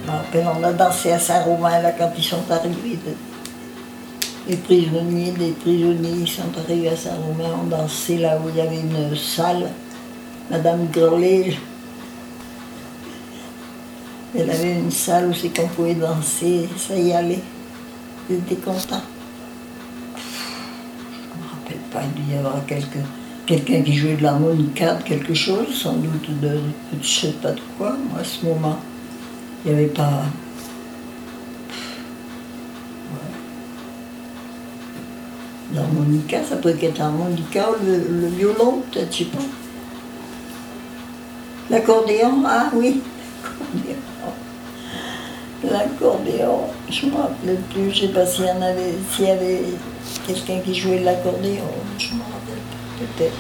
me rappelle, on a dansé à Saint-Romain, là, quand ils sont arrivés. Les prisonniers, ils sont arrivés à Saint-Romain, on dansait là où il y avait une salle. Madame Gurlet, elle avait une salle où c'est qu'on pouvait danser, ça y allait. Ils étaient contents. Je ne me rappelle pas, il devait y avoir quelqu'un qui jouait de l'harmonica, de quelque chose, sans doute de je ne sais pas de quoi. Moi, à ce moment, il n'y avait pas... L'harmonica, ça peut être l'harmonica ou le violon, peut-être, je sais pas. L'accordéon, ah oui, l'accordéon, je ne me rappelle plus, je ne sais pas s'il y avait quelqu'un qui jouait de l'accordéon, je ne me rappelle pas, peut-être.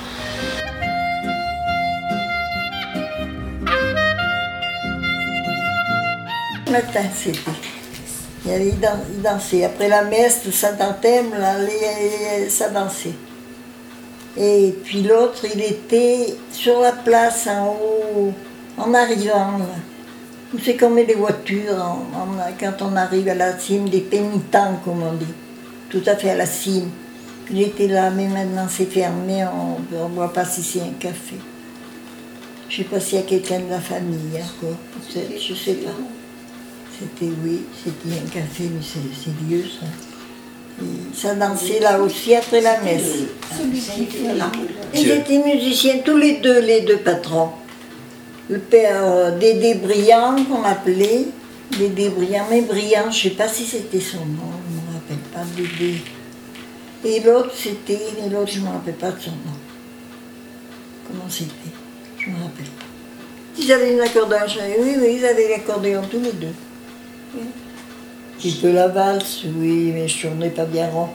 Le matin, c'était. Il dansait. Après la messe de Saint-Anthème, ça dansait. Et puis l'autre, il était sur la place en haut, en arrivant, là, où c'est qu'on met les voitures quand on arrive à la cime des pénitents, comme on dit, tout à fait à la cime. Il était là, mais maintenant c'est fermé, on ne boit pas si c'est un café. Je ne sais pas s'il y a quelqu'un de la famille encore, peut-être, je ne sais pas. C'était un café, mais c'est vieux ça. Et ça dansait là aussi après la messe. Ils étaient musiciens, tous les deux patrons. Le père Dédé Briand, qu'on appelait, Dédé Briand, mais Briand, je ne sais pas si c'était son nom, je ne me rappelle pas, Dédé. Et l'autre, je ne me rappelle pas de son nom. Comment c'était? Je ne me rappelle pas. Ils avaient une accordéon, oui, ils avaient l'accordéon tous les deux. Oui. Un petit peu la valse, oui, mais je tournais pas bien rond.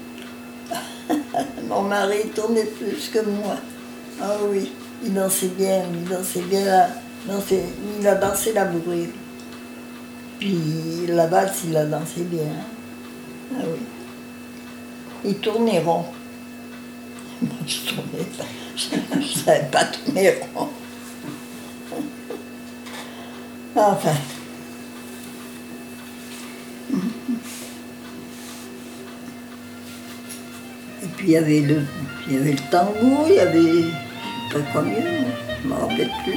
Mon mari tournait plus que moi. Ah oui, il dansait bien il a dansé la bourrée. Puis la valse, il a dansé bien. Ah oui. Il tournait rond. Moi, je tournais pas. Je ne savais pas tourner rond. Enfin. Et puis il y avait le tango, il y avait, je ne sais pas quoi mieux, je ne me rappelle plus.